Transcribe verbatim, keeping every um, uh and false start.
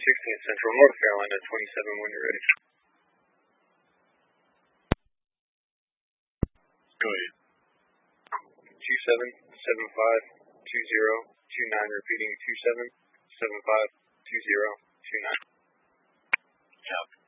sixteenth Central, North Carolina, twenty-seven when you're ready. Go ahead. two seven seven five two zero two nine, repeating two seven seven five two zero two nine. Copy.